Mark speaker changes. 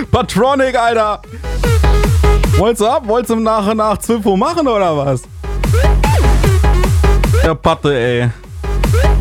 Speaker 1: Patronic, Alter. Wollt's ab? Wollt's im nach 12 Uhr machen, oder was? Der Patte, ey.